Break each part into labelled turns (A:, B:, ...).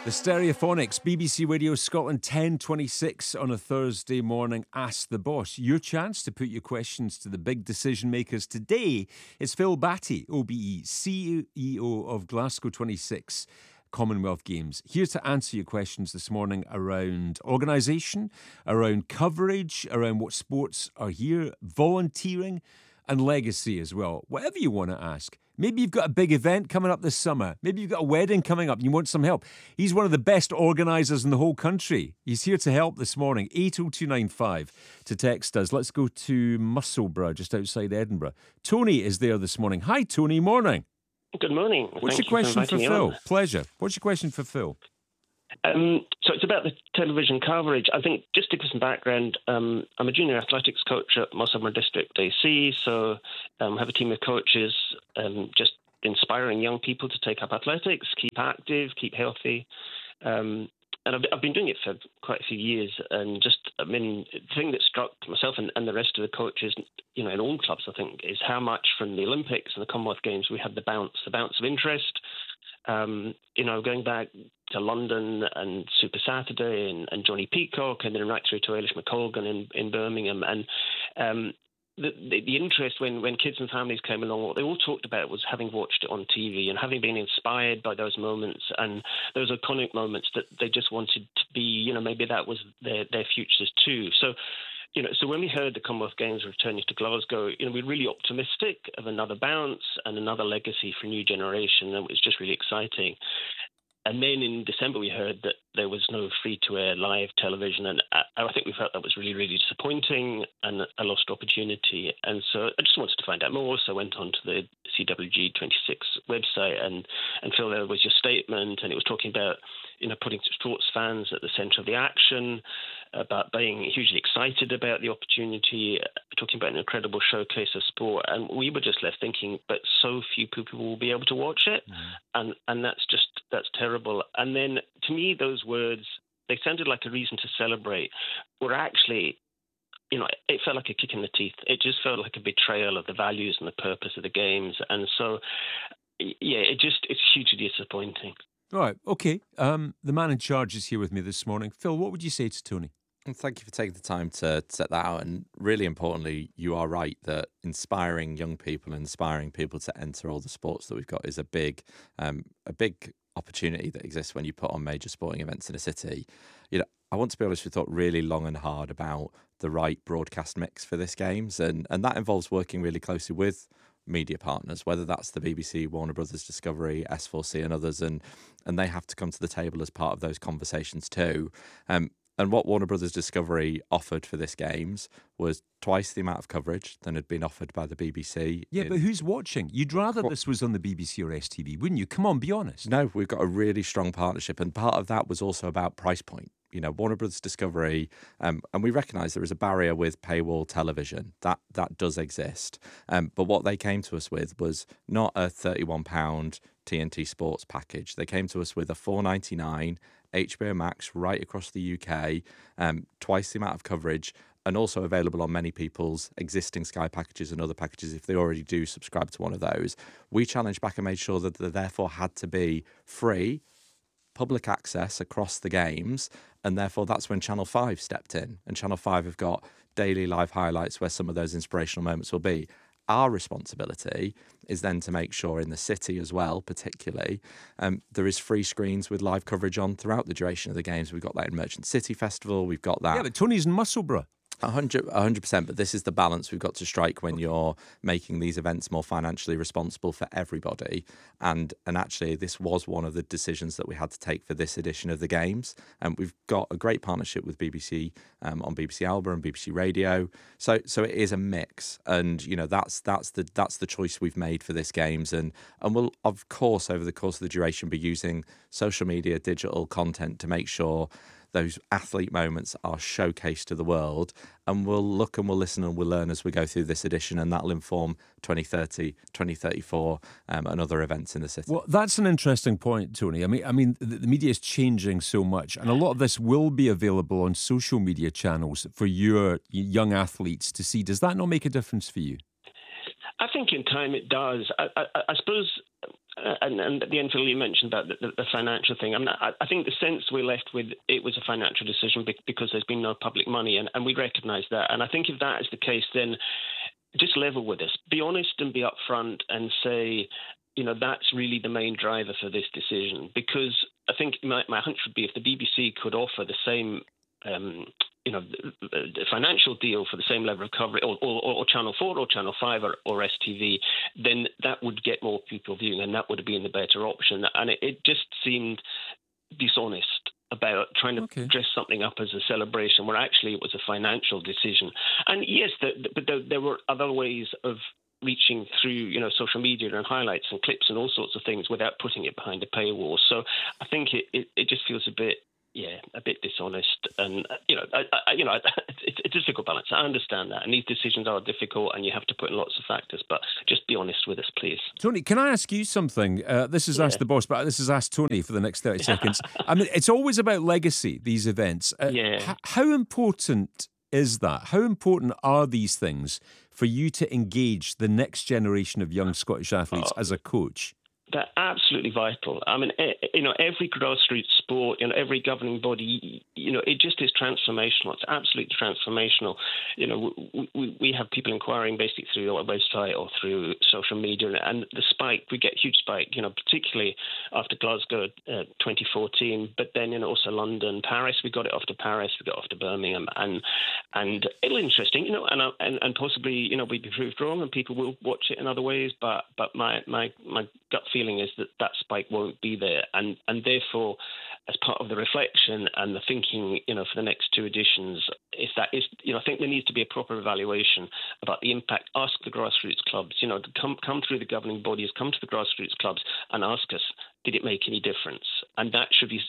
A: The Stereophonics, BBC Radio Scotland, 10:26 on a Thursday morning. Ask the Boss. Your chance to put your questions to the big decision makers today is Phil Batty, OBE, CEO of Glasgow 26 Commonwealth Games. Here to answer your questions this morning around organisation, around coverage, around what sports are here, volunteering, and legacy as well. Whatever you want to ask. Maybe you've got a big event coming up this summer. Maybe you've got a wedding coming up and you want some help. He's one of the best organisers in the whole country. He's here to help this morning. 80295 to text us. Let's go to Musselburgh, just outside Edinburgh. Tony is there this morning. Hi, Tony. Morning.
B: Good morning.
A: What's your question for Phil? Pleasure. What's your question for Phil?
B: So it's about the television coverage. I think just to give some background, I'm a junior athletics coach at Musselburgh District AC, so I have a team of coaches just inspiring young people to take up athletics, keep active, keep healthy. And I've been doing it for quite a few years. And the thing that struck myself and the rest of the coaches, in all clubs, I think, is how much from the Olympics and the Commonwealth Games we had the bounce of interest. Going back to London and Super Saturday and Johnny Peacock, and then right through to Eilish McColgan in Birmingham. And the interest when kids and families came along, what they all talked about was having watched it on TV and having been inspired by those moments and those iconic moments that they just wanted to be, maybe that was their futures too. So when we heard the Commonwealth Games returning to Glasgow, we're really optimistic of another bounce and another legacy for a new generation, and it was just really exciting. And then in December, we heard that there was no free-to-air live television, and I think we felt that was really, really disappointing and a lost opportunity. And so I just wanted to find out more, so I went on to the CWG26 website, and Phil, there was your statement, and it was talking about putting sports fans at the centre of the action, about being hugely excited about the opportunity, talking about an incredible showcase of sport. And we were just left thinking, but so few people will be able to watch it. Mm. And that's terrible. And then to me, those words, they sounded like a reason to celebrate, were actually, it felt like a kick in the teeth. It just felt like a betrayal of the values and the purpose of the games. And so, it's hugely disappointing.
A: All right, okay. The man in charge is here with me this morning. Phil, what would you say to Tony?
C: Thank you for taking the time to set that out. And really importantly, you are right that inspiring young people and inspiring people to enter all the sports that we've got is a big opportunity that exists when you put on major sporting events in a city. I want to be honest, we thought really long and hard about the right broadcast mix for this games. And that involves working really closely with media partners, whether that's the BBC, Warner Brothers Discovery, S4C and others. And they have to come to the table as part of those conversations too. And what Warner Brothers Discovery offered for this games was twice the amount of coverage than had been offered by the BBC.
A: Yeah, but who's watching? You'd rather this was on the BBC or STV, wouldn't you? Come on, be honest.
C: No, we've got a really strong partnership, and part of that was also about price point. Warner Brothers Discovery, and we recognise there is a barrier with paywall television. That does exist. But what they came to us with was not a £31 TNT Sports package. They came to us with a $4.99 HBO Max right across the UK, twice the amount of coverage, and also available on many people's existing Sky packages and other packages if they already do subscribe to one of those. We challenged back and made sure that there therefore had to be free public access across the games, and therefore that's when Channel 5 stepped in, and Channel 5 have got daily live highlights where some of those inspirational moments will be. Our responsibility is then to make sure in the city as well, particularly, there is free screens with live coverage on throughout the duration of the games. We've got that in Merchant City Festival. We've got that.
A: Yeah, but Tony's in Musselburgh.
C: 100%, but this is the balance we've got to strike when you're making these events more financially responsible for everybody. And actually, this was one of the decisions that we had to take for this edition of the Games. And we've got a great partnership with BBC on BBC Alba and BBC Radio. So it is a mix, and that's the choice we've made for this Games. And we'll of course over the course of the duration be using social media, digital content to make sure those athlete moments are showcased to the world, and we'll look and we'll listen and we'll learn as we go through this edition, and that'll inform 2030, 2034 and other events in the city.
A: Well, that's an interesting point, Tony. I mean, the media is changing so much, and a lot of this will be available on social media channels for your young athletes to see. Does that not make a difference for you?
B: I think in time it does. I suppose And at the end, Phil, you mentioned about the financial thing. I think the sense we're left with, it was a financial decision because there's been no public money, and we recognise that. And I think if that is the case, then just level with us. Be honest and be upfront and say, that's really the main driver for this decision. Because I think my hunch would be if the BBC could offer the same the financial deal for the same level of coverage, or Channel 4 or Channel 5 or STV, then that would get more people viewing, and that would have been the better option. And it just seemed dishonest about trying to dress something up as a celebration where actually it was a financial decision. And yes, but there were other ways of reaching through, social media and highlights and clips and all sorts of things without putting it behind a paywall. So I think it just feels a bit dishonest, and it's a difficult balance. I understand that, and these decisions are difficult, and you have to put in lots of factors. But just be honest with us, please.
A: Tony, can I ask you something? This is Ask the Boss, but this is Ask Tony for the next 30 seconds. I mean, it's always about legacy. These events. How important is that? How important are these things for you to engage the next generation of young Scottish athletes as a coach?
B: They're absolutely vital. I mean, every grassroots sport, every governing body, it just is transformational. It's absolutely transformational. We have people inquiring basically through our website or through social media, and the spike, we get a huge spike, particularly after Glasgow 2014, but then also London, Paris. We got it after Paris, we got after Birmingham, and it'll interesting, and possibly, we'd be proved wrong, and people will watch it in other ways. But my gut feeling is that spike won't be there, and therefore, as part of the reflection and the thinking, for the next two editions, if that is, I think there needs to be a proper evaluation about the impact. Ask the grassroots clubs, come through the governing bodies, come to the grassroots clubs and ask us, did it make any difference? And that should be,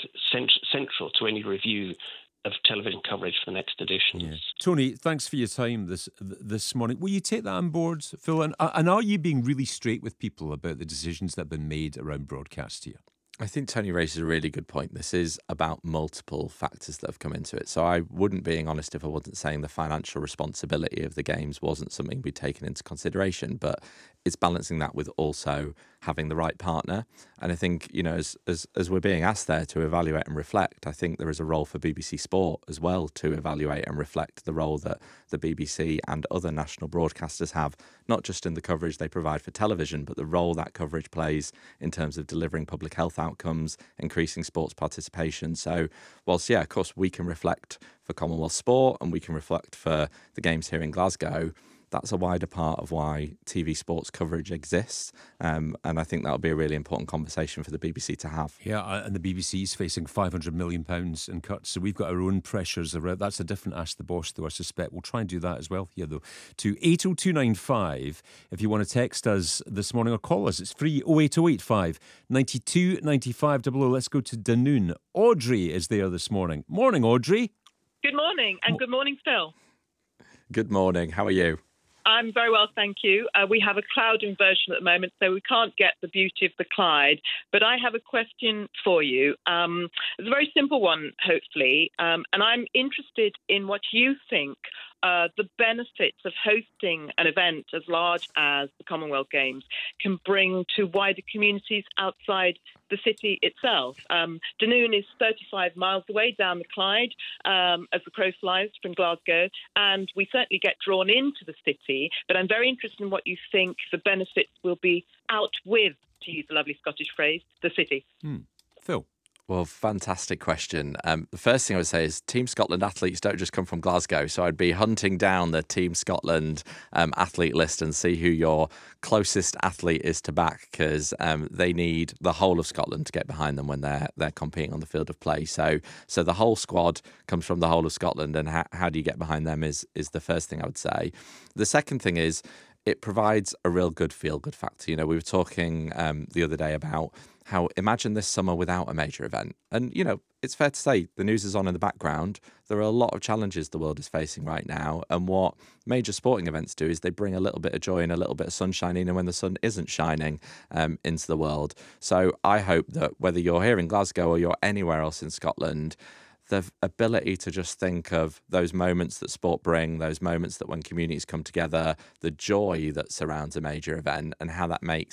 B: central to any review of television coverage for the next edition.
A: Yeah. Tony, thanks for your time this morning. Will you take that on board, Phil? And are you being really straight with people about the decisions that have been made around broadcast here?
C: I think Tony raises a really good point. This is about multiple factors that have come into it. So I wouldn't be honest if I wasn't saying the financial responsibility of the games wasn't something we'd taken into consideration, but it's balancing that with also having the right partner. And I think, as we're being asked there to evaluate and reflect, I think there is a role for BBC Sport as well to evaluate and reflect the role that the BBC and other national broadcasters have, not just in the coverage they provide for television, but the role that coverage plays in terms of delivering public health outcomes, increasing sports participation. So whilst, of course, we can reflect for Commonwealth sport and we can reflect for the games here in Glasgow, that's a wider part of why TV sports coverage exists. And I think that'll be a really important conversation for the BBC to have.
A: Yeah, and the BBC is facing £500 million in cuts. So we've got our own pressures around. That's a different Ask the Boss, though, I suspect. We'll try and do that as well here, though. To 80295, if you want to text us this morning or call us, it's free, 08085 92 95 00. Let's go to Dunoon. Audrey is there this morning. Morning, Audrey.
D: Good morning, and good morning, Phil.
C: Good morning. How are you?
D: I'm very well, thank you. We have a cloud inversion at the moment, so we can't get the beauty of the Clyde. But I have a question for you. It's a very simple one, hopefully. And I'm interested in what you think the benefits of hosting an event as large as the Commonwealth Games can bring to wider communities outside the city itself. Dunoon is 35 miles away down the Clyde, as the crow flies from Glasgow, and we certainly get drawn into the city, but I'm very interested in what you think the benefits will be out with, to use a lovely Scottish phrase, the city.
A: Phil.
C: Well, fantastic question. The first thing I would say is Team Scotland athletes don't just come from Glasgow. So I'd be hunting down the Team Scotland athlete list and see who your closest athlete is to back, because they need the whole of Scotland to get behind them when they're competing on the field of play. So the whole squad comes from the whole of Scotland, and how do you get behind them is the first thing I would say. The second thing is it provides a real good feel-good factor. We were talking the other day about how imagine this summer without a major event. And, it's fair to say the news is on in the background. There are a lot of challenges the world is facing right now. And what major sporting events do is they bring a little bit of joy and a little bit of sunshine in when the sun isn't shining into the world. So I hope that whether you're here in Glasgow or you're anywhere else in Scotland, the ability to just think of those moments that sport bring, those moments that when communities come together, the joy that surrounds a major event and how that makes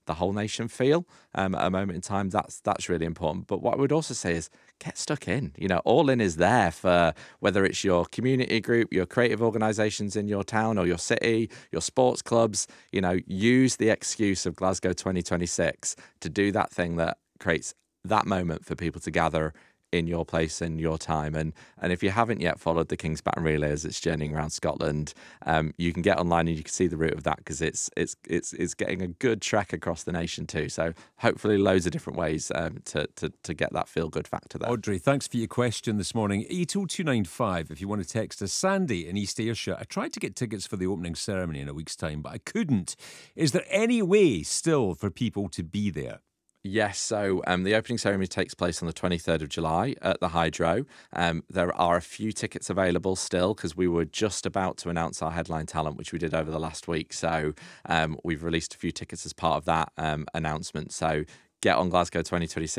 C: the whole nation feel at a moment in time. That's really important. But what I would also say is get stuck in. All In is there for whether it's your community group, your creative organisations in your town or your city, your sports clubs. Use the excuse of Glasgow 2026 to do that thing that creates that moment for people to gather in your place and your time. And if you haven't yet followed the King's Baton Relay as it's journeying around Scotland, you can get online and you can see the route of that, because it's getting a good trek across the nation too. So hopefully loads of different ways to get that feel good factor there.
A: Audrey, thanks for your question this morning. 80295 if you want to text us. Sandy in East Ayrshire. I tried to get tickets for the opening ceremony in a week's time, but I couldn't. Is there any way still for people to be there?
C: Yes, so the opening ceremony takes place on the 23rd of July at the Hydro. There are a few tickets available still, because we were just about to announce our headline talent, which we did over the last week. So we've released a few tickets as part of that announcement. So get on Glasgow 2026